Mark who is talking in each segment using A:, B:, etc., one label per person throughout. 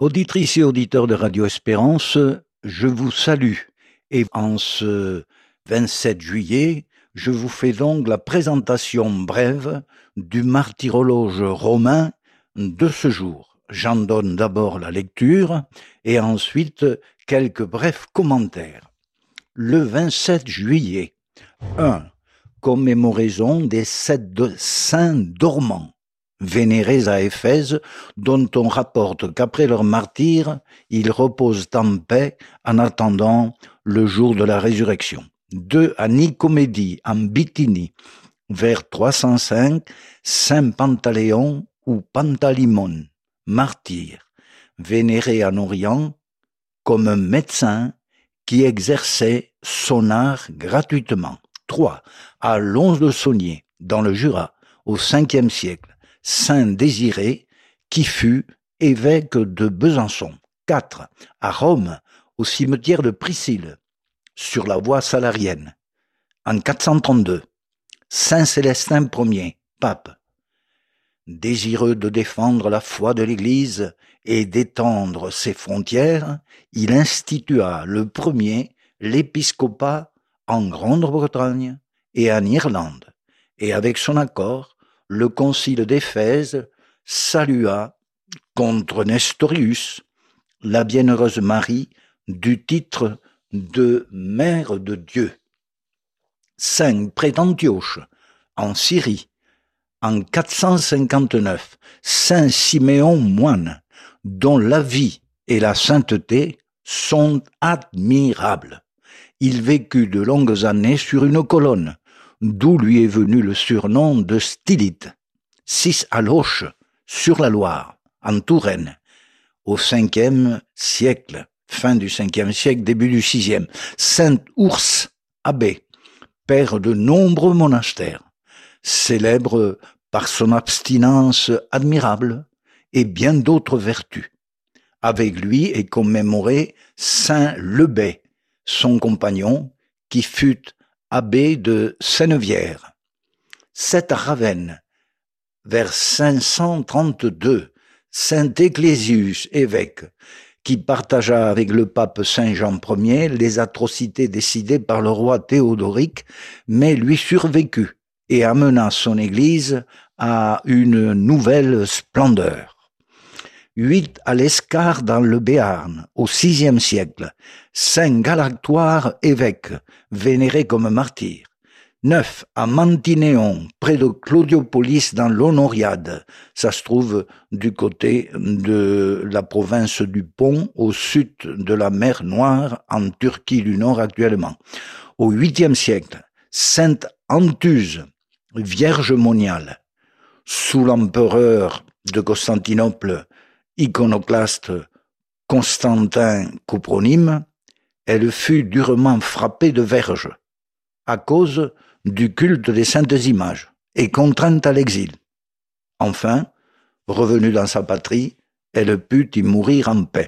A: Auditrices et auditeurs de Radio Espérance, je vous salue. Et en ce 27 juillet, je vous fais donc la présentation brève du martyrologe romain de ce jour. J'en donne d'abord la lecture et ensuite quelques brefs commentaires. Le 27 juillet, 1. Commémoraison des 7 saints dormants, vénérés à Éphèse, dont on rapporte qu'après leur martyre, ils reposent en paix en attendant le jour de la résurrection. 2. À Nicomédie, en Bithynie, vers 305, Saint Pantaléon ou Pantalimon, martyr, vénéré en Orient comme un médecin qui exerçait son art gratuitement. 3. À Lons-le-Saunier, dans le Jura, au 5e siècle, Saint Désiré, qui fut évêque de Besançon. 4. À Rome, au cimetière de Priscille, sur la voie salarienne, en 432. Saint Célestin Ier, pape. Désireux de défendre la foi de l'Église et d'étendre ses frontières, il institua le premier l'épiscopat en Grande-Bretagne et en Irlande, et avec son accord, le concile d'Éphèse salua contre Nestorius la bienheureuse Marie du titre de Mère de Dieu. 5. Près d'Antioche, en Syrie, en 459, Saint Siméon moine, dont la vie et la sainteté sont admirables. Il vécut de longues années sur une colonne, d'où lui est venu le surnom de Stylite. 6. À Loches, sur la Loire, en Touraine, au 5e siècle, fin du 5e siècle, début du 6e. Saint Ours, abbé, père de nombreux monastères, célèbre par son abstinence admirable et bien d'autres vertus. Avec lui est commémoré Saint Lebet, son compagnon, qui fut abbé de Sennevières. 7. À Ravenne, vers 532, Saint Ecclésius, évêque, qui partagea avec le pape Saint Jean Ier les atrocités décidées par le roi Théodoric, mais lui survécut et amena son Église à une nouvelle splendeur. 8. À l'Escar dans le Béarn, au 6e siècle, Saint Galactoire, évêque, vénéré comme martyr. 9. À Mantinéon, près de Claudiopolis dans l'Honoriade, ça se trouve du côté de la province du Pont, au sud de la mer Noire, en Turquie du Nord actuellement. Au 8e siècle, Sainte Anthuse, vierge moniale, sous l'empereur de Constantinople, iconoclaste Constantin Copronyme, elle fut durement frappée de verge à cause du culte des saintes images et contrainte à l'exil. Enfin, revenue dans sa patrie, elle put y mourir en paix.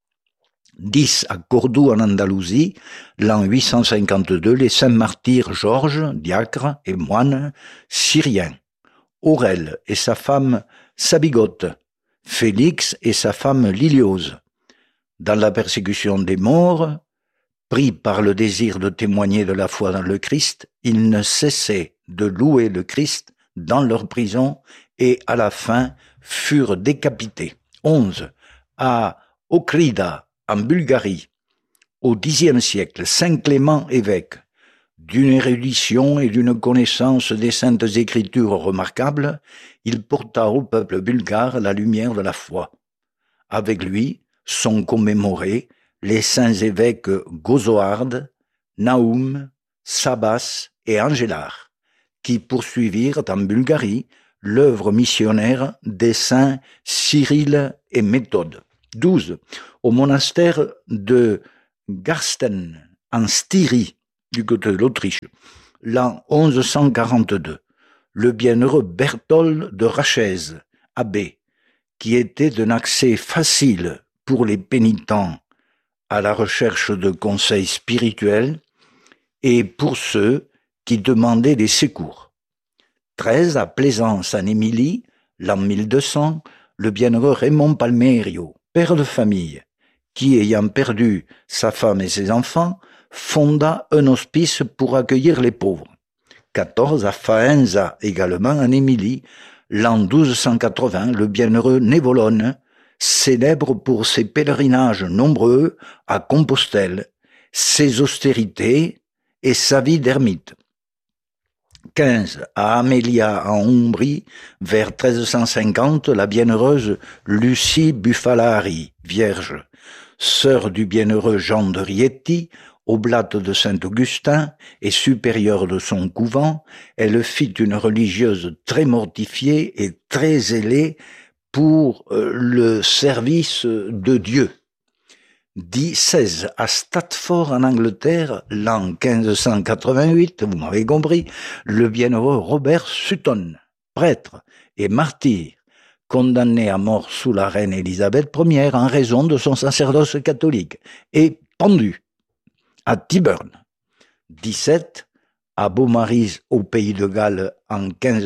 A: 10. À Cordoue en Andalousie, l'an 852, les saints martyrs Georges, diacre et moine, syriens, Aurèle et sa femme Sabigote, Félix et sa femme Liliose. Dans la persécution des morts, pris par le désir de témoigner de la foi dans le Christ, ils ne cessaient de louer le Christ dans leur prison et à la fin furent décapités. 11. À Okrida, en Bulgarie, au Xe siècle, Saint Clément évêque, d'une érudition et d'une connaissance des saintes écritures remarquables, il porta au peuple bulgare la lumière de la foi. Avec lui sont commémorés les saints évêques Gozoard, Naoum, Sabas et Angélar, qui poursuivirent en Bulgarie l'œuvre missionnaire des saints Cyrille et Méthode. 12. Au monastère de Garsten, en Styrie, du côté de l'Autriche, l'an 1142, le bienheureux Berthold de Rachèze, abbé, qui était d'un accès facile pour les pénitents à la recherche de conseils spirituels et pour ceux qui demandaient des secours. 13. À Plaisance en Émilie, l'an 1200, le bienheureux Raymond Palmerio, père de famille, qui, ayant perdu sa femme et ses enfants, fonda un hospice pour accueillir les pauvres. 14 à Faenza, également en Émilie, l'an 1280, le bienheureux Névolone, célèbre pour ses pèlerinages nombreux à Compostelle, ses austérités et sa vie d'ermite. 15 à Amélia en Ombrie, vers 1350, la bienheureuse Lucie Buffalari, vierge, sœur du bienheureux Jean de Rieti, oblate de Saint-Augustin et supérieure de son couvent, elle fit une religieuse très mortifiée et très zélée pour le service de Dieu. 16 à Stratford en Angleterre, l'an 1588, vous m'avez compris, le bienheureux Robert Sutton, prêtre et martyr, condamné à mort sous la reine Élisabeth Ier en raison de son sacerdoce catholique, et pendu à Tyburn. 17 à Beaumaris au Pays de Galles en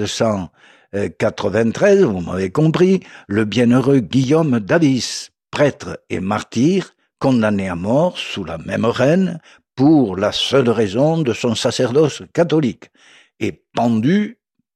A: 1593, vous m'avez compris, le bienheureux Guillaume d'Avis, prêtre et martyr, condamné à mort sous la même reine pour la seule raison de son sacerdoce catholique, et pendu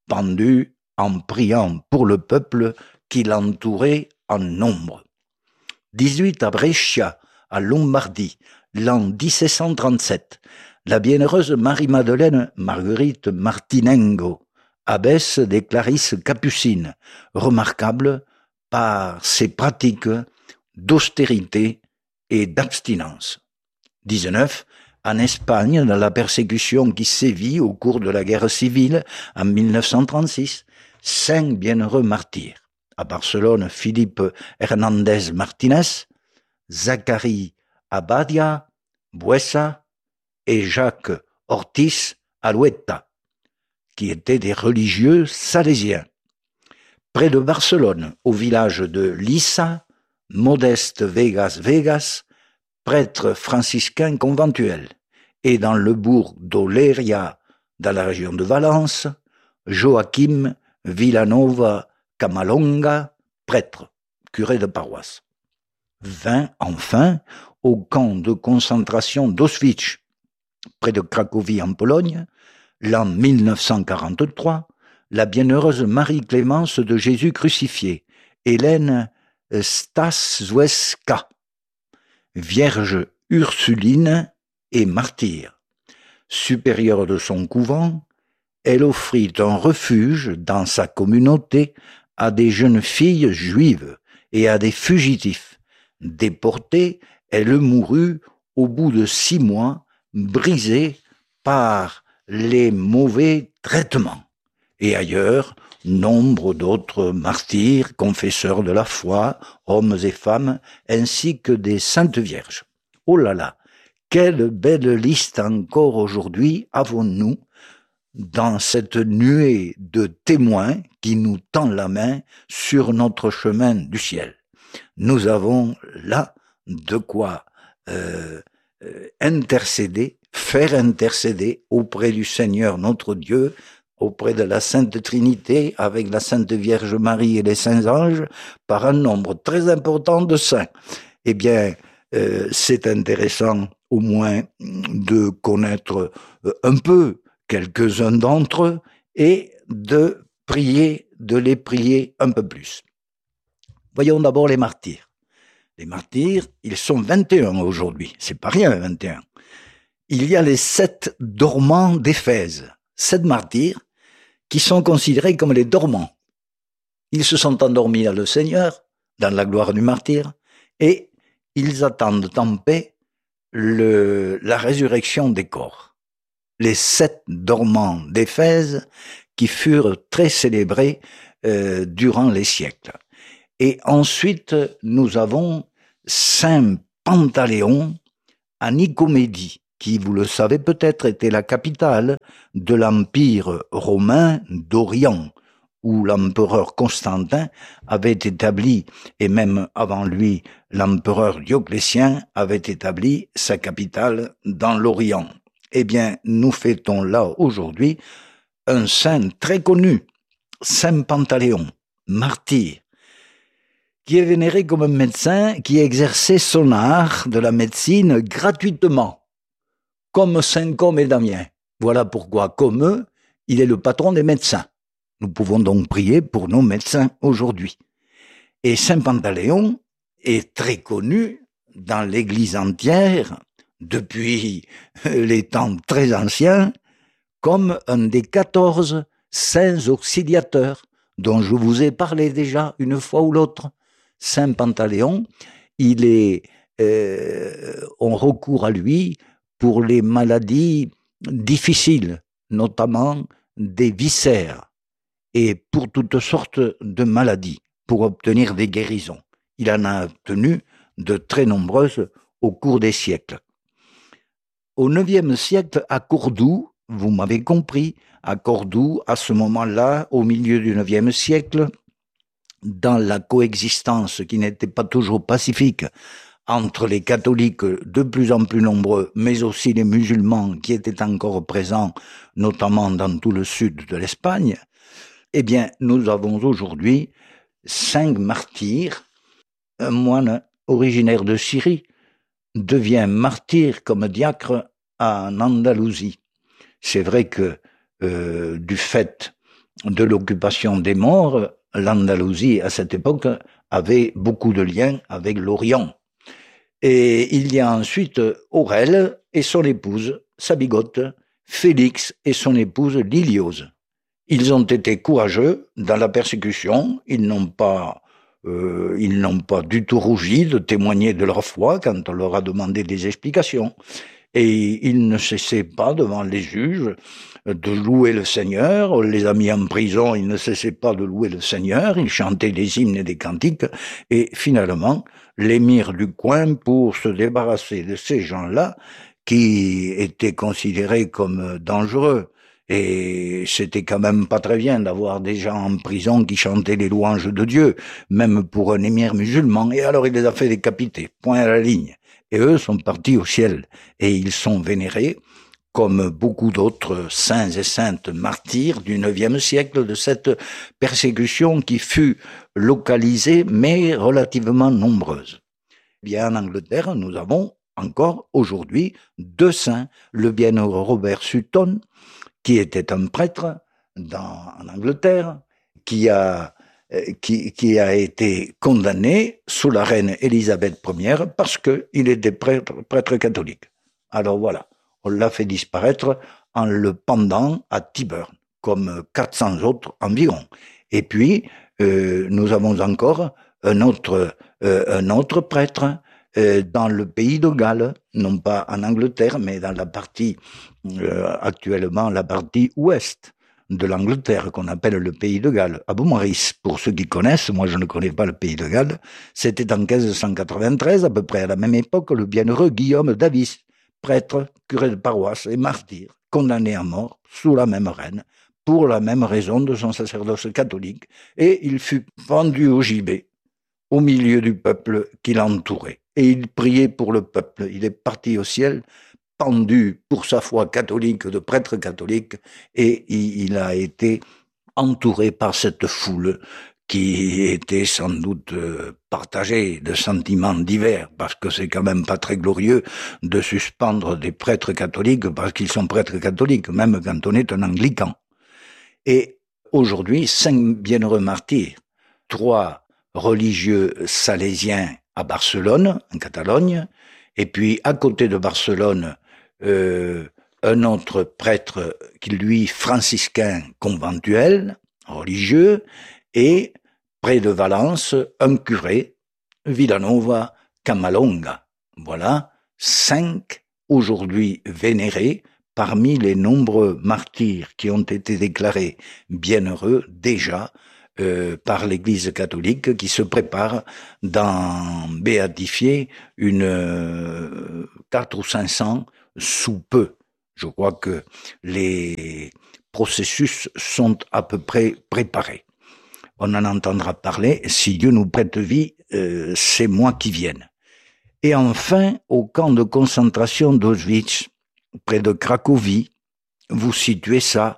A: en priant pour le peuple qui l'entourait en nombre. 18 à Brescia, à Lombardie, l'an 1737, la bienheureuse Marie-Madeleine Marguerite Martinengo, abbesse des Clarisses capucines, remarquable par ses pratiques d'austérité et d'abstinence. 19. En Espagne, dans la persécution qui sévit au cours de la guerre civile en 1936, 5 bienheureux martyrs. À Barcelone, Philippe Hernández Martínez, Zacharie Abadia, Buesa et Jacques Ortiz Alueta, qui étaient des religieux salésiens. Près de Barcelone, au village de Lissa, Modeste Vegas, prêtre franciscain conventuel, et dans le bourg d'Oleria, dans la région de Valence, Joachim Villanova Camalonga, prêtre, curé de paroisse. 20, enfin, au camp de concentration d'Auschwitz, près de Cracovie en Pologne, l'an 1943, la bienheureuse Marie-Clémence de Jésus crucifié, Hélène Staswewska, vierge ursuline et martyre. Supérieure de son couvent, elle offrit un refuge dans sa communauté à des jeunes filles juives et à des fugitifs. Déportée, elle mourut au bout de 6 mois, brisée par les mauvais traitements. Et ailleurs, nombre d'autres martyrs, confesseurs de la foi, hommes et femmes, ainsi que des saintes vierges. Oh là là, quelle belle liste encore aujourd'hui avons-nous dans cette nuée de témoins qui nous tend la main sur notre chemin du ciel. Nous avons là de quoi intercéder, faire intercéder auprès du Seigneur notre Dieu, auprès de la Sainte Trinité, avec la Sainte Vierge Marie et les saints anges, par un nombre très important de saints. Eh bien, c'est intéressant au moins de connaître un peu quelques-uns d'entre eux et de les prier un peu plus. Voyons d'abord les martyrs. Les martyrs, ils sont 21 aujourd'hui, c'est pas rien 21. Il y a les 7 dormants d'Éphèse, 7 martyrs qui sont considérés comme les dormants. Ils se sont endormis dans le Seigneur, dans la gloire du martyr, et ils attendent en paix la résurrection des corps. Les 7 dormants d'Éphèse qui furent très célébrés durant les siècles. Et ensuite, nous avons Saint Pantaléon à Nicomédie, qui, vous le savez peut-être, était la capitale de l'Empire romain d'Orient, où l'empereur Constantin avait établi, et même avant lui, l'empereur Dioclétien avait établi sa capitale dans l'Orient. Eh bien, nous fêtons là aujourd'hui un saint très connu, Saint Pantaléon, martyr, qui est vénéré comme un médecin qui exerçait son art de la médecine gratuitement, comme Saint Côme et Damien. Voilà pourquoi, comme eux, il est le patron des médecins. Nous pouvons donc prier pour nos médecins aujourd'hui. Et Saint Pantaléon est très connu dans l'Église entière, depuis les temps très anciens, comme un des 14 saints auxiliateurs dont je vous ai parlé déjà une fois ou l'autre. Saint Pantaléon, on recourt à lui pour les maladies difficiles, notamment des viscères, et pour toutes sortes de maladies, pour obtenir des guérisons. Il en a obtenu de très nombreuses au cours des siècles. Au IXe siècle, à Cordoue, vous m'avez compris, à Cordoue, à ce moment-là, au milieu du IXe siècle, dans la coexistence qui n'était pas toujours pacifique entre les catholiques de plus en plus nombreux, mais aussi les musulmans qui étaient encore présents, notamment dans tout le sud de l'Espagne, eh bien, nous avons aujourd'hui 5 martyrs. Un moine originaire de Syrie devient martyr comme diacre en Andalousie. C'est vrai que du fait de l'occupation des Maures, l'Andalousie à cette époque avait beaucoup de liens avec l'Orient. Et il y a ensuite Aurèle et son épouse, sa bigote, Félix et son épouse Liliose. Ils ont été courageux dans la persécution, ils n'ont pas du tout rougi de témoigner de leur foi quand on leur a demandé des explications. Et ils ne cessaient pas devant les juges de louer le Seigneur. On les a mis en prison, ils ne cessaient pas de louer le Seigneur, ils chantaient des hymnes et des cantiques. Et finalement, l'émir du coin, pour se débarrasser de ces gens-là, qui étaient considérés comme dangereux, et c'était quand même pas très bien d'avoir des gens en prison qui chantaient les louanges de Dieu, même pour un émir musulman. Et alors il les a fait décapiter, point à la ligne. Et eux sont partis au ciel. Et ils sont vénérés comme beaucoup d'autres saints et saintes martyrs du IXe siècle de cette persécution qui fut localisée mais relativement nombreuse. Bien, en Angleterre, nous avons encore aujourd'hui 2 saints, le bienheureux Robert Sutton, qui était un prêtre en Angleterre, qui a été condamné sous la reine Élisabeth Ier parce qu'il était prêtre catholique. Alors voilà, on l'a fait disparaître en le pendant à Tyburn, comme 400 autres environ. Et puis, nous avons encore un autre prêtre dans le pays de Galles, non pas en Angleterre, mais dans la partie, actuellement, la partie ouest de l'Angleterre, qu'on appelle le pays de Galles, à Beaumaris. Pour ceux qui connaissent, moi je ne connais pas le pays de Galles, c'était en 1593, à peu près à la même époque, le bienheureux Guillaume d'Avis, prêtre, curé de paroisse et martyr, condamné à mort sous la même reine, pour la même raison de son sacerdoce catholique, et il fut pendu au gibet, au milieu du peuple qui l'entourait. Et il priait pour le peuple. Il est parti au ciel, pendu pour sa foi catholique, de prêtre catholique, et il a été entouré par cette foule qui était sans doute partagée de sentiments divers, parce que c'est quand même pas très glorieux de suspendre des prêtres catholiques parce qu'ils sont prêtres catholiques, même quand on est un anglican. Et aujourd'hui, 5 bienheureux martyrs, 3 religieux salésiens à Barcelone, en Catalogne, et puis à côté de Barcelone, un autre prêtre qui, lui, franciscain conventuel, religieux, et près de Valence, un curé, Villanova Camalonga. Voilà 5 aujourd'hui vénérés parmi les nombreux martyrs qui ont été déclarés bienheureux déjà par l'Église catholique qui se prépare d'en béatifier 400 ou 500 sous peu. Je crois que les processus sont à peu près préparés. On en entendra parler, si Dieu nous prête vie, ces mois qui viennent. Et enfin, au camp de concentration d'Auschwitz, près de Cracovie, vous situez ça,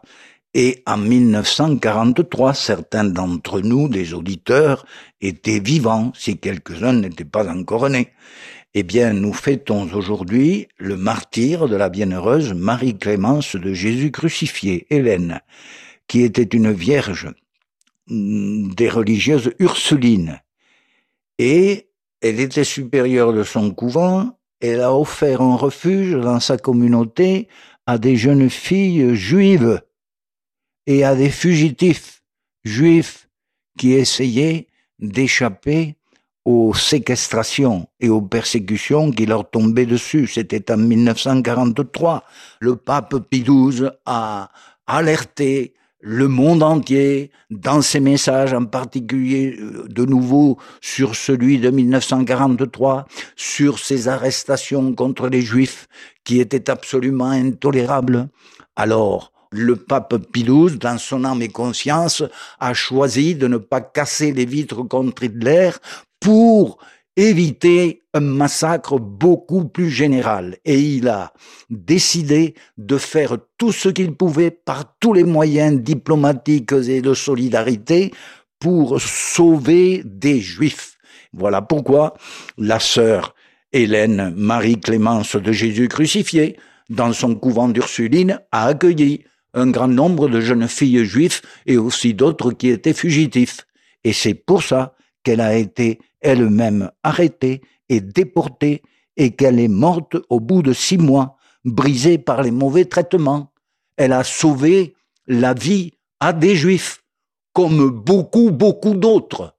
A: Et en 1943, certains d'entre nous, des auditeurs, étaient vivants, si quelques-uns n'étaient pas encore nés. Eh bien, nous fêtons aujourd'hui le martyre de la bienheureuse Marie-Clémence de Jésus crucifié, Hélène, qui était une vierge des religieuses ursulines. Et elle était supérieure de son couvent. Elle a offert un refuge dans sa communauté à des jeunes filles juives et à des fugitifs juifs qui essayaient d'échapper aux séquestrations et aux persécutions qui leur tombaient dessus. C'était en 1943. Le pape Pie XII a alerté le monde entier dans ses messages, en particulier de nouveau sur celui de 1943, sur ces arrestations contre les Juifs qui étaient absolument intolérables. Alors, le pape Pie XII, dans son âme et conscience, a choisi de ne pas casser les vitres contre Hitler pour éviter un massacre beaucoup plus général. Et il a décidé de faire tout ce qu'il pouvait par tous les moyens diplomatiques et de solidarité pour sauver des Juifs. Voilà pourquoi la sœur Hélène Marie-Clémence de Jésus crucifié, dans son couvent d'Ursulines, a accueilli un grand nombre de jeunes filles juives et aussi d'autres qui étaient fugitifs. Et c'est pour ça qu'elle a été elle-même arrêtée et déportée et qu'elle est morte au bout de 6 mois, brisée par les mauvais traitements. Elle a sauvé la vie à des Juifs, comme beaucoup d'autres.